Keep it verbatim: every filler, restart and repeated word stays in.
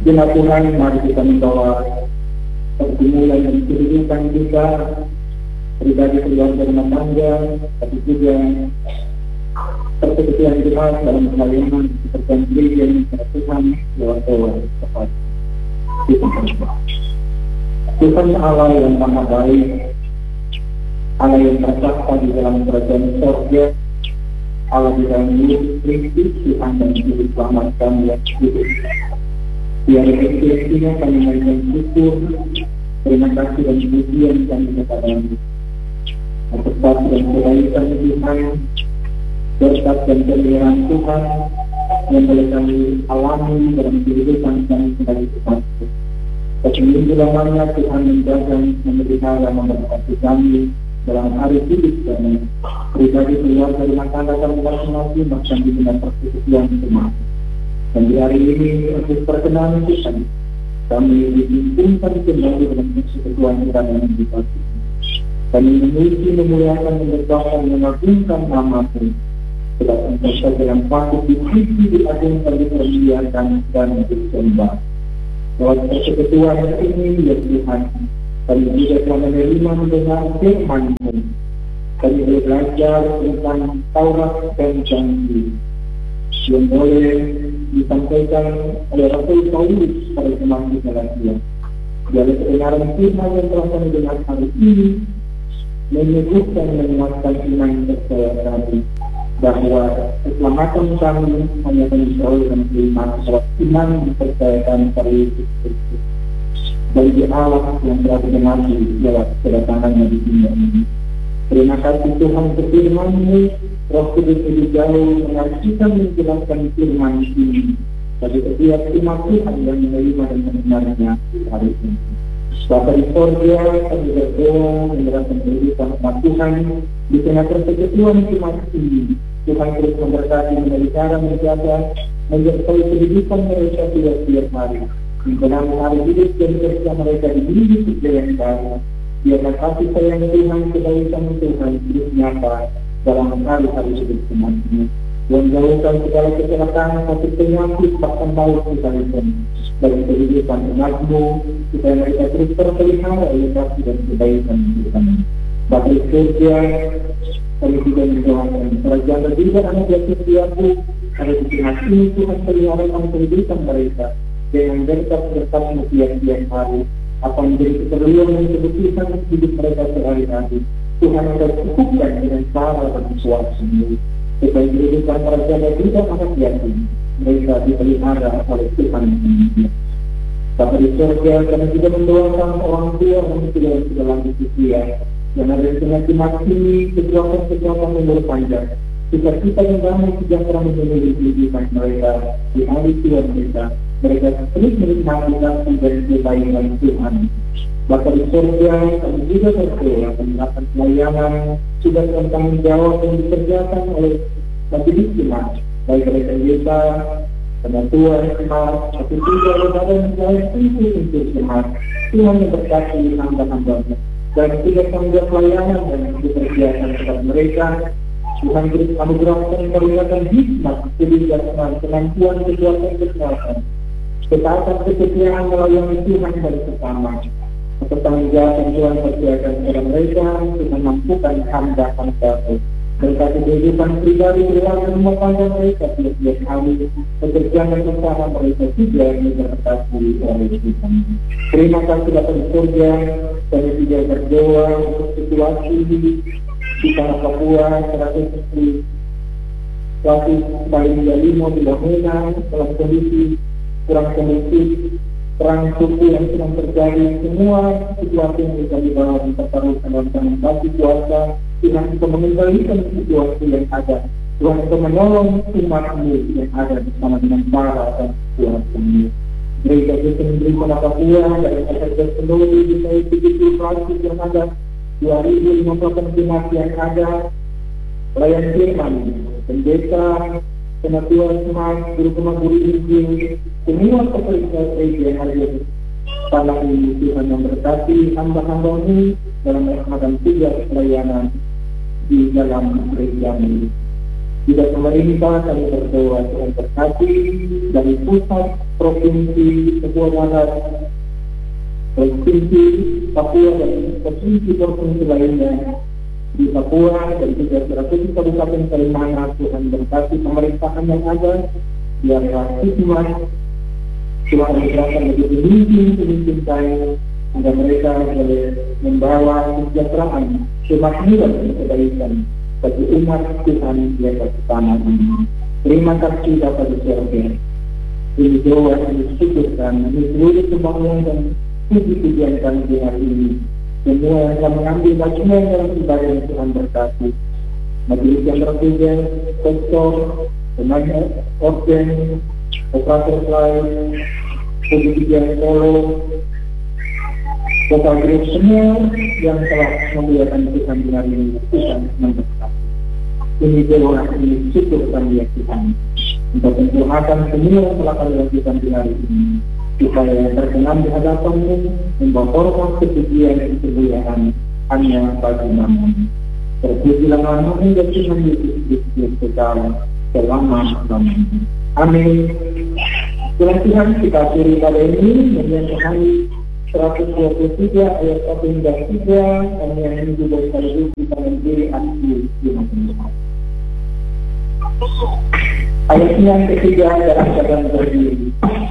Bila Tuhan, mari kita membawa pergumulan dan kehidupan kita, pribadi, keluarga, rumah tangga, tapi juga persekutuan kita dalam pelayanan pekerjaan gereja yang Tuhan lewat doa kepada Tuhan. Tuhan Allah yang maha baik, Allah yang berkuasa di dalam kerajaan surga, Allah di dalam Yesus Kristus, Tuhan dan Juru Selamat kami yang hidup. Biar kesekiannya kami memberikan syukur, terima kasih dan pujian kami kepada-Mu. Atas kasih dan kebaikan Tuhan, berkat dan pemeliharaan Tuhan yang boleh kami alami dalam kehidupan kami sebagai umat. Minggu lamanya Tuhan menjaga, memelihara, memberkati kami dalam hari hidup kami, pribadi, keluarga, rumah tangga kami masing-masing, bahkan di dalam persekutuan jemaat. Dan di hari ini untuk perkenalan Tuhan, kami dipimpinkan kembali dalam persekutuan kita dengan dipati. Kami memuji, memuliakan, memberkati, mengagungkan nama-Mu. Sebab Engkau saja yang patut dipuji, diagungkan, dipermuliakan dan disembah. Lewat persekutuan ini, ya Tuhan, kami juga telah menerima mendengar firman-Mu. Kami boleh belajar tentang Taurat dan Janji yang boleh disampaikan oleh Rasul Paulus pada jemaat di Galatia. Dari kebenaran firman yang telah kami dengar hari ini, menyebutkan dan menguatkan iman percaya kami bahwa keselamatan kami hanya diperoleh dengan iman, sebab iman dipercayakan pada Yesus Kristus bagi Allah yang telah mati lewat kedatangannya di dunia ini. Terima kasih Tuhan untuk firman-Mu. Roh Kudus lebih jauh mengartikan menjelaskan firman ini bagi setiap umat Tuhan yang menerima dan mendengarnya hari ini. Bapa di surga, kami berdoa menyerahkan kehidupan umat Tuhan di tengah persekutuan umat ini. Tuhan terus memberkati, memelihara, menjaga, menyertai kehidupan mereka tiap-tiap hari. Mengenang hari hidup dan kerja mereka di dunia kerja yang baru. Biarlah kasih sayang Tuhan, kebaikan Tuhan hidup nyata dalam hari-hari hidup umatnya. Yang jauhkan segala kecelakaan, sakit penyakit, bahkan maut sekalipun dari kehidupan umat-Mu, supaya mereka terus terpelihara oleh kasih dan kebaikan Tuhan. Bapa di surga, kami juga mendoakan kerajaan dan juga anak yang setiaku ada di tengah ini. Tuhan peliharakan kehidupan mereka dengan berkat-berkat-Mu tiap-tiap hari. Apa menjadi keperluan dan kebutuhan hidup mereka sehari-hari, Tuhan akan cukupkan dengan cara dan suatu supaya kehidupan mereka dan juga anak yatim mereka dipelihara oleh Tuhan. Bapa di surga, kami juga mendoakan orang tua yang sudah sudah lanjut usia yang ada di tengah jemaat ini, kekuatan-kekuatan umur panjang, supaya kita yang damai sejahtera memenuhi kehidupan mereka di hari tua mereka. Mereka terus menikmati kasih dan kebaikan Tuhan. Bapa di surga, kami juga berdoa mendapat pelayanan sudah tanggung jawab yang dikerjakan oleh majelis jemaat, baik oleh pendeta, penatua jemaat, tapi juga oleh badan pelayan untuk jemaat. Tuhan yang berkati hamba-hambanya dan juga tanggung pelayanan dan dikerjakan kepada mereka. Tuhan beri anugerahkan perlihatan hikmat, kebijaksanaan, kemampuan, kekuatan, kekuatan, ketaatan, kesetiaan melayani Tuhan dari sesama. Pertanggungjawaban Tuhan percayakan kepada mereka untuk memampukan hamba-hamba mereka kehidupan pribadi, keluarga, rumah tangga mereka tiap-tiap hari, pekerjaan dan usaha mereka juga diberkati oleh Tuhan. Terima kasih Bapa di surga, kami juga berdoa untuk situasi di tanah Papua, seratus situasi paling lima di Wamena dalam kondisi kurang kondusif, perang suku yang sedang terjadi, semua situasi yang menjadi bawah dipertaruhkan dalam tangan bagi kuasa. Tuhan untuk mengendalikan situasi yang ada, Tuhan untuk menolong umat-Mu yang ada bersama dengan para dan kuasa-Mu. Mereka bisa memberi pada Papua dari pekerjaan penduduk di tujuh puluh yang ada, dua ribu lima puluh jemaat yang ada, pelayan firman, pendeta, penatua jemaat, guru guru injil, semua pekerja gereja yang ada di tanah ini. Tuhan memberkati hamba-hamba-Mu dalam rahmat dan tugas pelayanan di dalam gereja ini. Tidak pemerintah kami berdoa Tuhan berkati dari pusat provinsi Papua Barat, provinsi Papua dan provinsi-provinsi lainnya di Papua dan juga provinsi Kabupaten Kalimantan. Tuhan berkati pemerintahan yang ada, biarlah hikmah Tuhan berikan begitu tinggi pemimpin saya, agar mereka boleh membawa kesejahteraan, kemakmuran dan kebaikan bagi umat Tuhan di atas tanah ini. Terima kasih Bapa di surga. Ini doa yang disyukurkan, ini seluruh pembangunan dan puji-pujian kami di hari ini. Semua yang telah mengambil bagian dalam ibadah yang Tuhan berkati. Majelis yang bertugas, doktor, tenaga organ, operator lain, puji-pujian polo, total group semua yang telah membiarkan Tuhan di hari ini, Tuhan memberkati. Ini doa ini syukurkan dia Tuhan untuk menyempurnakan semua yang telah kami lakukan di hari ini, supaya terkenal di hadapan-Mu, membawa hormat kepujian dan kemuliaan hanya bagi nama-Mu. Terpujilah nama hingga Tuhan Yesus Kristus kekal selama-lamanya. Amin. Tuhan Tuhan kita akhiri pada ini dengan hari seratus dua puluh tiga ayat satu hingga tiga, kami yang ini juga sekaligus kita menjadi akhir firman Tuhan. Ayat yang ketiga dalam keadaan berdiri.